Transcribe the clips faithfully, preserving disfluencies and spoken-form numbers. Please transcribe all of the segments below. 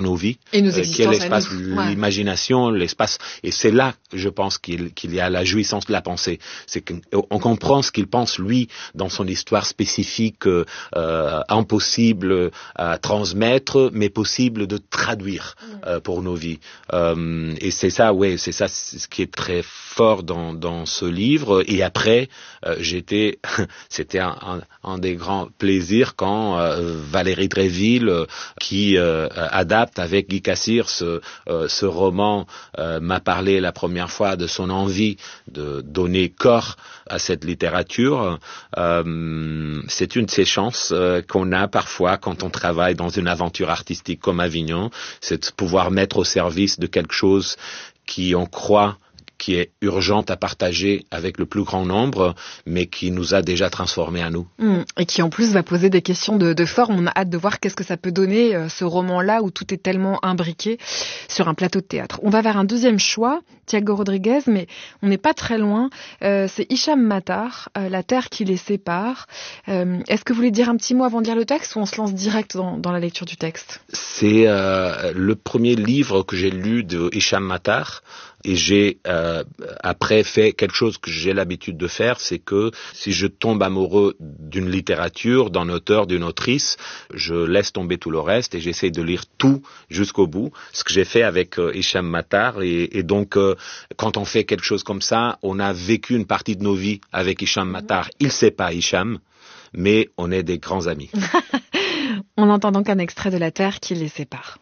nos vies, et nos euh, qui est l'espace, ouais. l'imagination, l'espace. Et c'est là, je pense, qu'il, qu'il y a la jouissance de la pensée. C'est qu'on comprend ce qu'il pense, lui, dans son histoire spécifique, euh, impossible à transmettre, mais possible de traduire euh, pour nos vies. Euh, et c'est ça, ouais, c'est ça ce qui est très fort dans, dans ce livre. Et après, euh, j'étais, c'était un, un, un des grands plaisirs quand euh, Valérie Dréville, euh, qui euh, adapte avec Guy Cassir ce, euh, ce roman, euh, m'a parlé la première fois de son envie de donner corps à cette littérature. Euh, c'est une de ces chances euh, qu'on a parfois quand on travaille dans une aventure artistique comme Avignon, c'est de pouvoir mettre au service de quelque chose qui, on croit, qui est urgente à partager avec le plus grand nombre, mais qui nous a déjà transformés à nous. Mmh. Et qui en plus va poser des questions de, de forme. On a hâte de voir qu'est-ce que ça peut donner, euh, ce roman-là, où tout est tellement imbriqué sur un plateau de théâtre. On va vers un deuxième choix, Thiago Rodriguez, mais on n'est pas très loin. Euh, c'est Hicham Matar, euh, La terre qui les sépare. Euh, est-ce que vous voulez dire un petit mot avant de lire le texte, ou on se lance direct dans, dans la lecture du texte? C'est euh, le premier livre que j'ai lu de Hicham Matar. Et j'ai euh, après fait quelque chose que j'ai l'habitude de faire, c'est que si je tombe amoureux d'une littérature, d'un auteur, d'une autrice, je laisse tomber tout le reste et j'essaie de lire tout jusqu'au bout. Ce que j'ai fait avec euh, Hicham Matar. Et, et donc, euh, quand on fait quelque chose comme ça, on a vécu une partie de nos vies avec Hicham Matar. Il sait pas Hicham, mais on est des grands amis. On entend donc un extrait de La terre qui les sépare.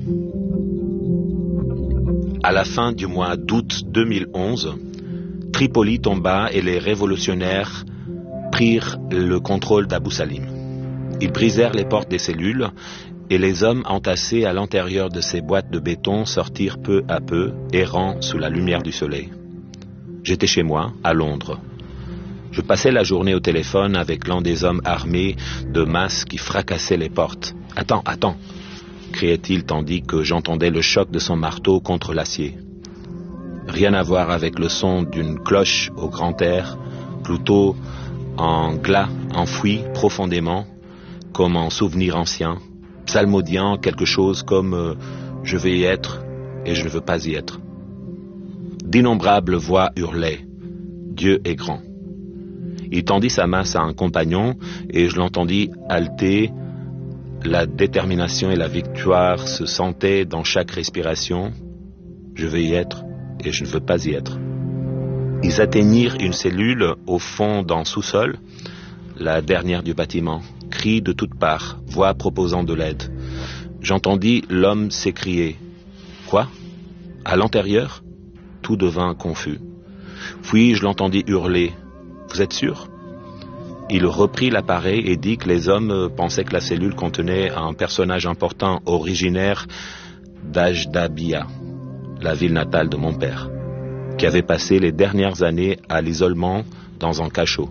À la fin du mois d'août deux mille onze, Tripoli tomba et les révolutionnaires prirent le contrôle d'Abou Salim. Ils brisèrent les portes des cellules et les hommes entassés à l'intérieur de ces boîtes de béton sortirent peu à peu, errant sous la lumière du soleil. J'étais chez moi, à Londres. Je passais la journée au téléphone avec l'un des hommes armés de masse qui fracassaient les portes. « Attends, attends !» criait-il tandis que j'entendais le choc de son marteau contre l'acier. Rien à voir avec le son d'une cloche au grand air, plutôt un glas enfoui profondément, comme un souvenir ancien, psalmodiant quelque chose comme euh, « je vais y être et je ne veux pas y être ». D'innombrables voix hurlaient « Dieu est grand ». Il tendit sa masse à un compagnon et je l'entendis halter. La détermination et la victoire se sentaient dans chaque respiration. Je vais y être et je ne veux pas y être. Ils atteignirent une cellule au fond d'un sous-sol, la dernière du bâtiment. Cris de toutes parts, voix proposant de l'aide. J'entendis l'homme s'écrier. Quoi? À l'intérieur? Tout devint confus. Puis je l'entendis hurler. Vous êtes sûr? Il reprit l'appareil et dit que les hommes pensaient que la cellule contenait un personnage important originaire d'Ajdabia, la ville natale de mon père, qui avait passé les dernières années à l'isolement dans un cachot.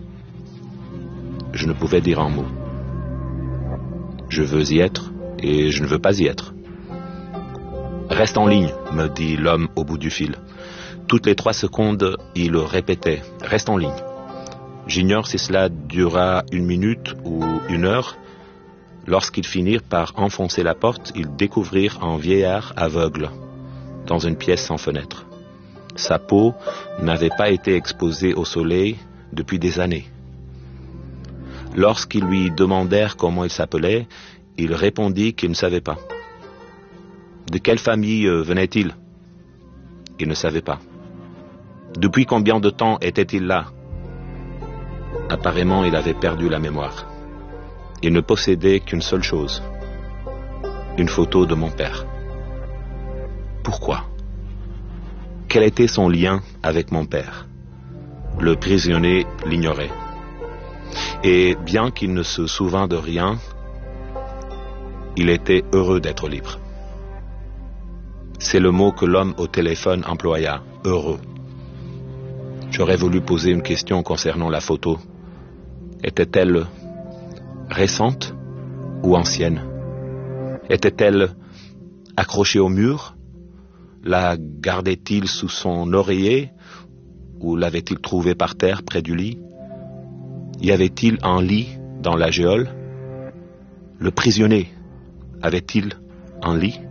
Je ne pouvais dire un mot. Je veux y être et je ne veux pas y être. Reste en ligne, me dit l'homme au bout du fil. Toutes les trois secondes, il répétait, reste en ligne. J'ignore si cela dura une minute ou une heure. Lorsqu'ils finirent par enfoncer la porte, ils découvrirent un vieillard aveugle dans une pièce sans fenêtre. Sa peau n'avait pas été exposée au soleil depuis des années. Lorsqu'ils lui demandèrent comment il s'appelait, il répondit qu'il ne savait pas. De quelle famille venait-il? Il ne savait pas. Depuis combien de temps était-il là? Apparemment, il avait perdu la mémoire. Il ne possédait qu'une seule chose. Une photo de mon père. Pourquoi? Quel était son lien avec mon père? Le prisonnier l'ignorait. Et bien qu'il ne se souvînt de rien, il était heureux d'être libre. C'est le mot que l'homme au téléphone employa, heureux. J'aurais voulu poser une question concernant la photo. Était-elle récente ou ancienne? Était-elle accrochée au mur? La gardait-il sous son oreiller ou l'avait-il trouvée par terre près du lit? Y avait-il un lit dans la geôle? Le prisonnier avait-il un lit?